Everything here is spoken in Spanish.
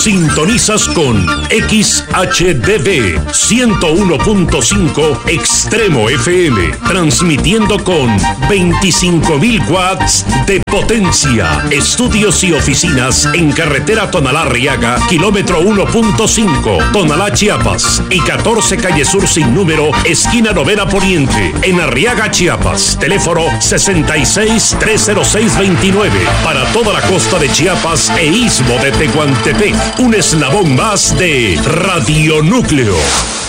Sintonizas con XHDB 101.5 Extremo FM, transmitiendo con 25.000 watts de potencia. Estudios y oficinas en carretera Tonalá-Arriaga, kilómetro 1.5, Tonalá, Chiapas, y 14 calle Sur sin número, esquina Novena Poniente, en Arriaga, Chiapas. Teléfono 66-306-29, para toda la costa de Chiapas e istmo de Tehuantepec. Un eslabón más de Radio Núcleo.